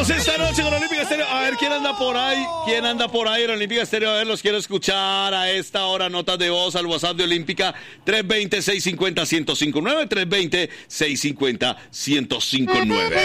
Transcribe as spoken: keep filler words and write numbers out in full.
Estamos esta noche con Olímpica Estéreo. A ver quién anda por ahí. ¿Quién anda por ahí en Olímpica Estéreo? A ver, los quiero escuchar a esta hora. Notas de voz al WhatsApp de Olímpica tres dos cero, seis cinco cero, uno cero cinco nueve. tres dos cero, seis cinco cero, uno cero cinco nueve.